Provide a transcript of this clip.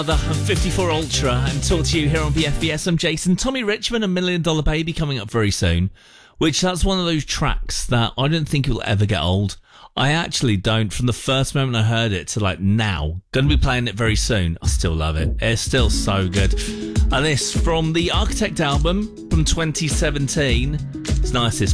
The 54 Ultra and talk to you here on BFBS. I'm Jason. Tommy Richmond and $1 Million Baby coming up very soon, which that's one of those tracks that I don't think it will ever get old. I actually don't. From the first moment I heard it to like now, going to be playing it very soon. I still love it. It's still so good. And this from the Architect album from 2017. It's nice.